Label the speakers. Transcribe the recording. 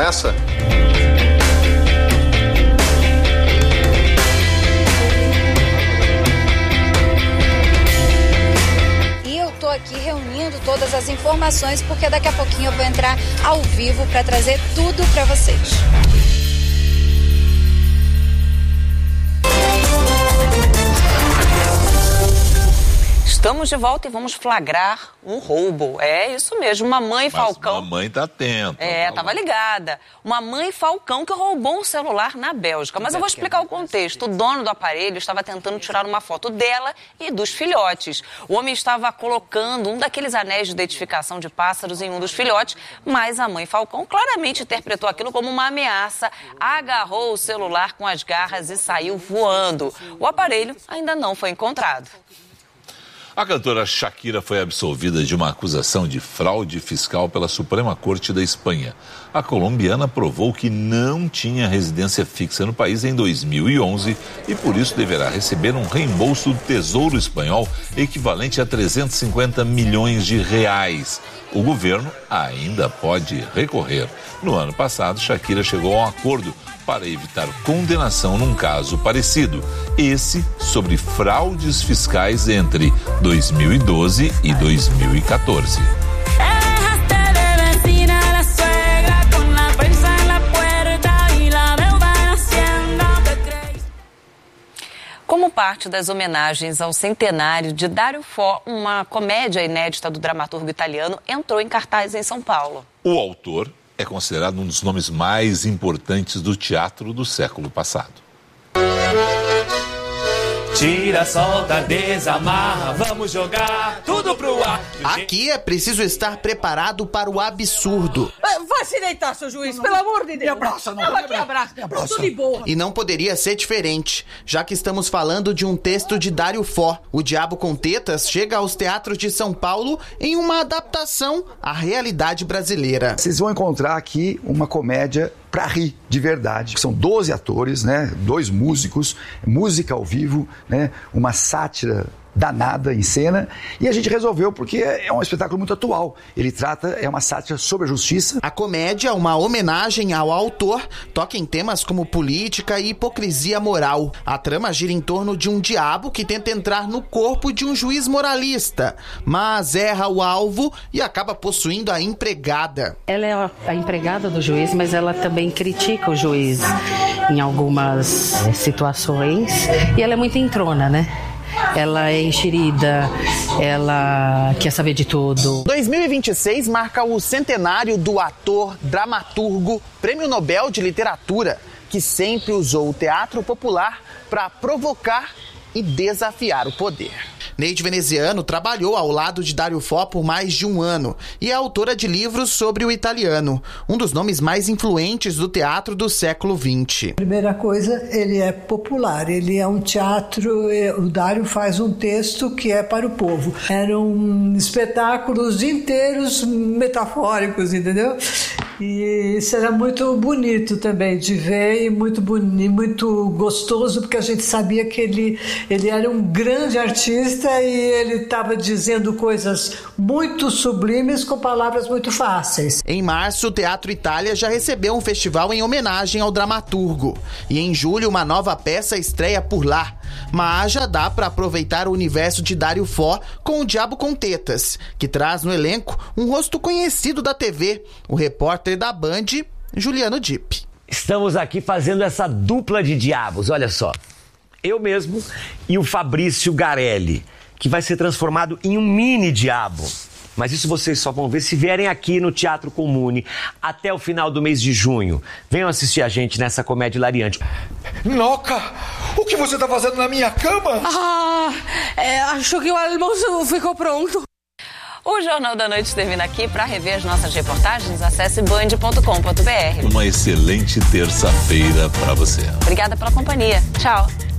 Speaker 1: nessa?
Speaker 2: Estou aqui reunindo todas as informações porque daqui a pouquinho eu vou entrar ao vivo para trazer tudo para vocês.
Speaker 3: Estamos de volta e vamos flagrar um roubo. É isso mesmo, uma mãe Falcão...
Speaker 4: Mas mamãe tá atenta.
Speaker 3: Tava ligada. Uma mãe Falcão que roubou um celular na Bélgica. Mas eu vou explicar o contexto. O dono do aparelho estava tentando tirar uma foto dela e dos filhotes. O homem estava colocando um daqueles anéis de identificação de pássaros em um dos filhotes, mas a mãe Falcão claramente interpretou aquilo como uma ameaça, agarrou o celular com as garras e saiu voando. O aparelho ainda não foi encontrado.
Speaker 4: A cantora Shakira foi absolvida de uma acusação de fraude fiscal pela Suprema Corte da Espanha. A colombiana provou que não tinha residência fixa no país em 2011 e por isso deverá receber um reembolso do Tesouro Espanhol equivalente a 350 milhões de reais. O governo ainda pode recorrer. No ano passado, Shakira chegou a um acordo para evitar condenação num caso parecido. Esse sobre fraudes fiscais entre 2012 e 2014.
Speaker 3: Como parte das homenagens ao centenário de Dario Fo, uma comédia inédita do dramaturgo italiano entrou em cartaz em São Paulo.
Speaker 4: O autor é considerado um dos nomes mais importantes do teatro do século passado.
Speaker 5: Tira, solta, desamarra, vamos jogar tudo pro ar.
Speaker 6: Aqui é preciso estar preparado para o absurdo.
Speaker 7: Vai se deitar, seu juiz, pelo amor de Deus.
Speaker 5: Me abraça, não.
Speaker 7: Me abraça. Tudo de boa.
Speaker 6: E não poderia ser diferente, já que estamos falando de um texto de Dario Fo. O Diabo com Tetas chega aos teatros de São Paulo em uma adaptação à realidade brasileira.
Speaker 8: Vocês vão encontrar aqui uma comédia pra rir de verdade. São 12 atores, né? 2 músicos, música ao vivo, né? Uma sátira danada em cena, e a gente resolveu porque é um espetáculo muito atual. Ele é uma sátira sobre a justiça.
Speaker 6: A comédia, uma homenagem ao autor, toca em temas como política e hipocrisia moral. A trama gira em torno de um diabo que tenta entrar no corpo de um juiz moralista, mas erra o alvo e acaba possuindo a empregada.
Speaker 9: Ela é a empregada do juiz, mas ela também critica o juiz em algumas situações, e ela é muito entrona, né? Ela é enxerida, ela quer saber de tudo.
Speaker 6: 2026 marca o centenário do ator, dramaturgo, Prêmio Nobel de Literatura, que sempre usou o teatro popular para provocar e desafiar o poder. Neide Veneziano trabalhou ao lado de Dario Fo por mais de um ano e é autora de livros sobre o italiano, um dos nomes mais influentes do teatro do século XX.
Speaker 10: Primeira coisa, ele é popular, ele é um teatro, o Dario faz um texto que é para o povo. Eram espetáculos inteiros metafóricos, entendeu? E isso era muito bonito também de ver e muito gostoso, porque a gente sabia que ele era um grande artista e ele estava dizendo coisas muito sublimes com palavras muito fáceis.
Speaker 6: Em março, o Teatro Itália já recebeu um festival em homenagem ao dramaturgo. E em julho, uma nova peça estreia por lá. Mas já dá para aproveitar o universo de Dario Fo com O Diabo com Tetas, que traz no elenco um rosto conhecido da TV, o repórter da Band, Juliano Dipp.
Speaker 11: Estamos aqui fazendo essa dupla de diabos, olha só. Eu mesmo e o Fabrício Garelli, que vai ser transformado em um mini diabo. Mas isso vocês só vão ver se vierem aqui no Teatro Comune até o final do mês de junho. Venham assistir a gente nessa comédia hilariante.
Speaker 5: Noca, o que você tá fazendo na minha cama?
Speaker 7: Acho que o almoço ficou pronto.
Speaker 3: O Jornal da Noite termina aqui. Para rever as nossas reportagens, acesse band.com.br.
Speaker 4: Uma excelente terça-feira para você.
Speaker 3: Obrigada pela companhia. Tchau.